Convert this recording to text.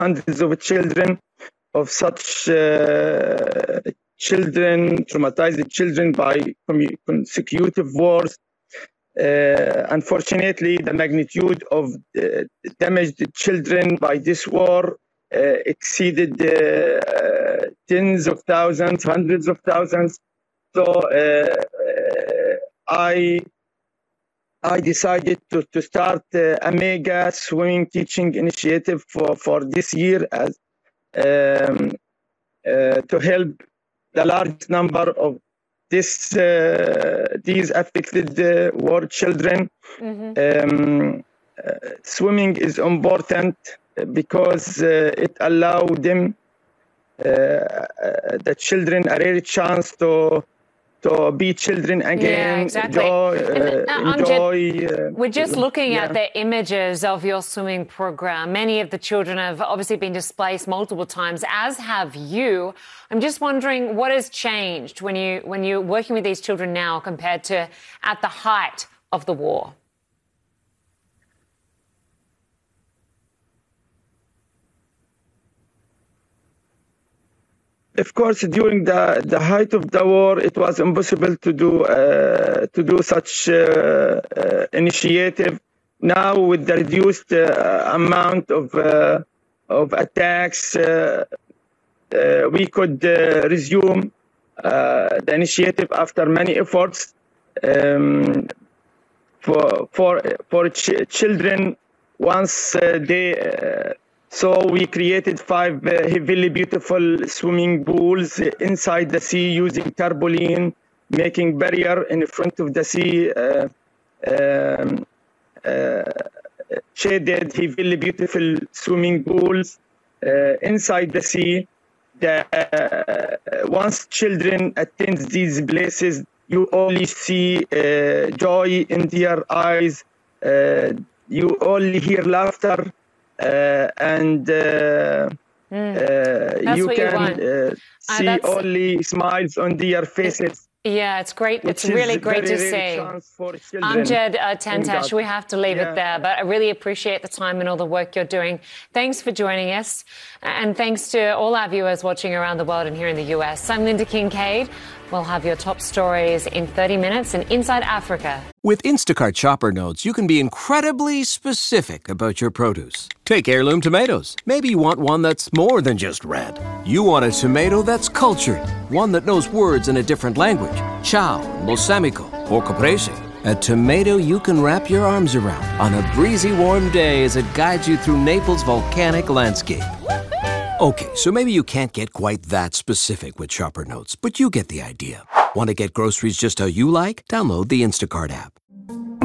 hundreds of children, of such traumatized children by consecutive wars. Unfortunately, the magnitude of damaged children by this war exceeded tens of thousands, hundreds of thousands. So I decided to start a mega swimming teaching initiative for this year as to help the large number of these affected war children. Swimming is important because it allows them, the children, a rare chance to be children again. Yeah, exactly. Amjad, we're just looking at the images of your swimming program. Many of the children have obviously been displaced multiple times, as have you. I'm just wondering what has changed when you're working with these children now compared to at the height of the war. Of course, during the height of the war, it was impossible to do such initiative. Now, with the reduced amount of attacks, we could resume the initiative after many efforts. For children, once they. So we created 5 heavily beautiful swimming pools inside the sea using tarpaulin, making barrier in front of the sea, shaded, heavily beautiful swimming pools inside the sea. Once children attend these places, you only see joy in their eyes. You only hear laughter. And you can see only smiles on their faces. Yeah, it's great. It's really great to see. Amjad Tantash, we have to leave it there, but I really appreciate the time and all the work you're doing. Thanks for joining us. And thanks to all our viewers watching around the world and here in the US. I'm Linda Kincaid. We'll have your top stories in 30 minutes and Inside Africa. With Instacart Shopper Notes, you can be incredibly specific about your produce. Take heirloom tomatoes. Maybe you want one that's more than just red. You want a tomato that's cultured, one that knows words in a different language. Ciao, balsamico, or caprese. A tomato you can wrap your arms around on a breezy warm day as it guides you through Naples' volcanic landscape. Okay, so maybe you can't get quite that specific with Shopper Notes, but you get the idea. Want to get groceries just how you like? Download the Instacart app.